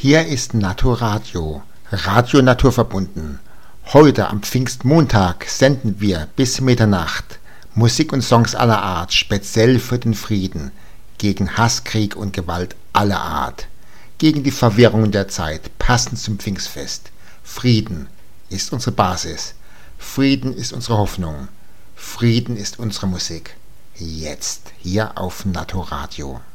Hier ist Naturradio, Radio naturverbunden. Heute am Pfingstmontag senden wir bis Mitternacht Musik und Songs aller Art, speziell für den Frieden, gegen Hass, Krieg und Gewalt aller Art, gegen die Verwirrungen der Zeit, passend zum Pfingstfest. Frieden ist unsere Basis, Frieden ist unsere Hoffnung, Frieden ist unsere Musik. Jetzt hier auf Naturradio.